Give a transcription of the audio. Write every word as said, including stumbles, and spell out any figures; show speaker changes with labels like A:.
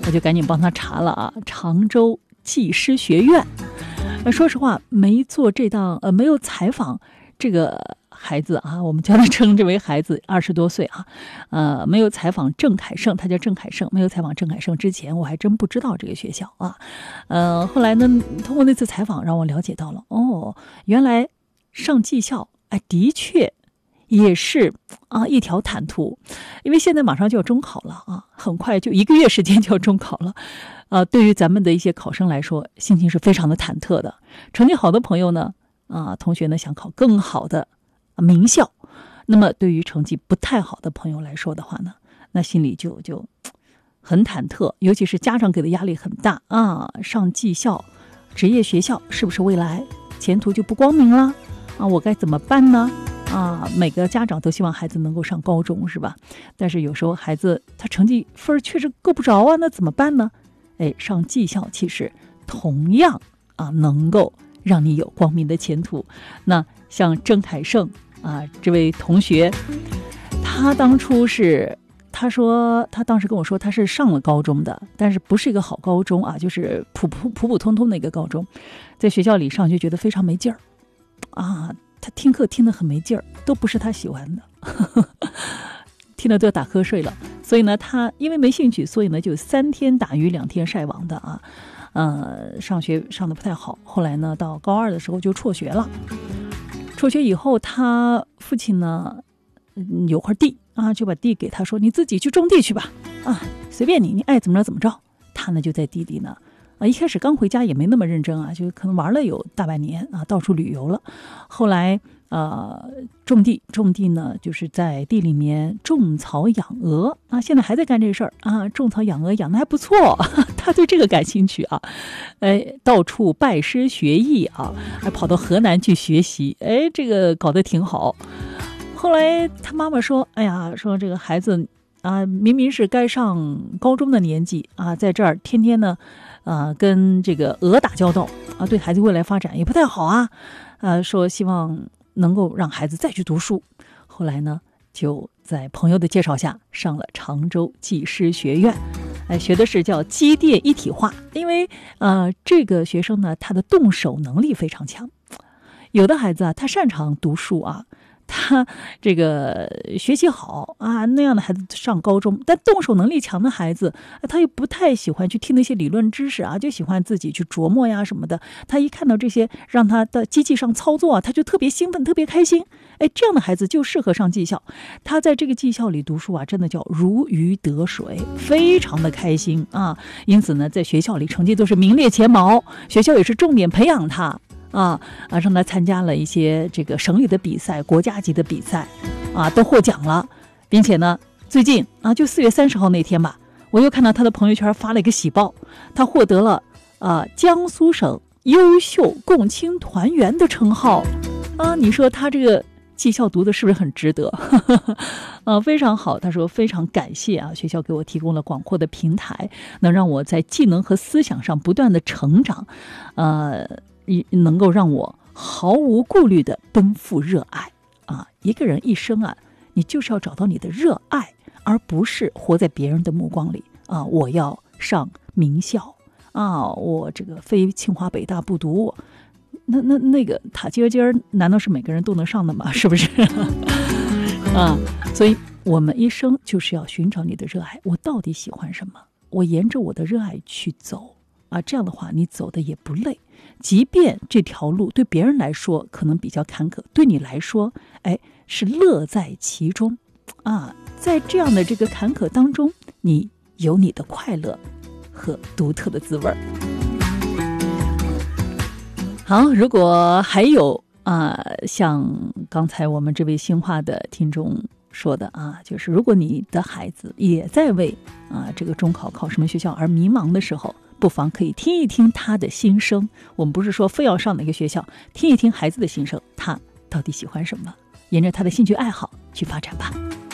A: 我就赶紧帮他查了啊，常州技师学院。呃，说实话，没做这档呃，没有采访这个孩子啊，我们叫他称之为孩子，二十多岁啊，呃，没有采访郑凯盛，他叫郑凯盛，没有采访郑凯盛之前，我还真不知道这个学校啊。呃，后来呢，通过那次采访，让我了解到了，哦，原来上技校，哎，的确也是啊一条坦途，因为现在马上就要中考了啊，很快就一个月时间就要中考了。呃，对于咱们的一些考生来说，心情是非常的忐忑的。成绩好的朋友呢，啊，同学呢想考更好的名校，那么对于成绩不太好的朋友来说的话呢，那心里就就很忐忑，尤其是家长给的压力很大啊。上技校、职业学校是不是未来前途就不光明了啊？我该怎么办呢？啊，每个家长都希望孩子能够上高中，是吧？但是有时候孩子他成绩分确实够不着啊，那怎么办呢？哎，上技校其实同样啊能够让你有光明的前途。那像郑凯盛啊这位同学，他当初是他说他当时跟我说他是上了高中的，但是不是一个好高中啊，就是普普普普通通的一个高中，在学校里上学觉得非常没劲儿啊，他听课听得很没劲儿，都不是他喜欢的。听得都要打瞌睡了，所以呢，他因为没兴趣，所以呢就三天打鱼两天晒网的啊，呃，上学上得不太好。后来呢，到高二的时候就辍学了。辍学以后，他父亲呢、嗯、有块地啊，就把地给他说：“你自己去种地去吧，啊，随便你，你爱怎么着怎么着。”他呢就在地里呢，啊，一开始刚回家也没那么认真啊，就可能玩了有大半年啊，到处旅游了。后来。呃，种地，种地呢，就是在地里面种草养鹅啊。现在还在干这事儿啊，种草养鹅养得还不错，他对这个感兴趣啊，哎，到处拜师学艺啊，还跑到河南去学习，哎，这个搞得挺好。后来他妈妈说：“哎呀，说这个孩子啊，明明是该上高中的年纪啊，在这儿天天呢，啊，跟这个鹅打交道啊，对孩子未来发展也不太好啊。呃，说希望。”能够让孩子再去读书，后来呢，就在朋友的介绍下上了常州技师学院，哎，学的是叫机电一体化。因为呃，这个学生呢，他的动手能力非常强。有的孩子啊，他擅长读书啊，他这个学习好啊，那样的孩子上高中，但动手能力强的孩子，他又不太喜欢去听那些理论知识啊，就喜欢自己去琢磨呀什么的。他一看到这些让他的机器上操作啊，他就特别兴奋，特别开心。哎，这样的孩子就适合上技校。他在这个技校里读书啊，真的叫如鱼得水，非常的开心啊。因此呢，在学校里成绩都是名列前茅，学校也是重点培养他。啊啊，让他参加了一些这个省里的比赛、国家级的比赛，啊，都获奖了，并且呢，最近啊，就四月三十号那天吧，我又看到他的朋友圈发了一个喜报，他获得了啊江苏省优秀共青团员的称号，啊，你说他这个技校读的是不是很值得？啊，非常好。他说非常感谢啊，学校给我提供了广阔的平台，能让我在技能和思想上不断的成长，呃。能够让我毫无顾虑的奔赴热爱啊！一个人一生啊，你就是要找到你的热爱，而不是活在别人的目光里啊！我要上名校啊！我这个非清华北大不读，那那那个塔尖尖难道是每个人都能上的吗？是不是？啊！所以我们一生就是要寻找你的热爱，我到底喜欢什么？我沿着我的热爱去走。啊，这样的话你走的也不累，即便这条路对别人来说可能比较坎坷，对你来说，哎，是乐在其中啊！在这样的这个坎坷当中，你有你的快乐和独特的滋味儿。好，如果还有啊，像刚才我们这位新化的听众说的啊，就是如果你的孩子也在为啊这个中考考什么学校而迷茫的时候，不妨可以听一听他的心声。我们不是说非要上哪个学校，听一听孩子的心声，他到底喜欢什么，沿着他的兴趣爱好去发展吧。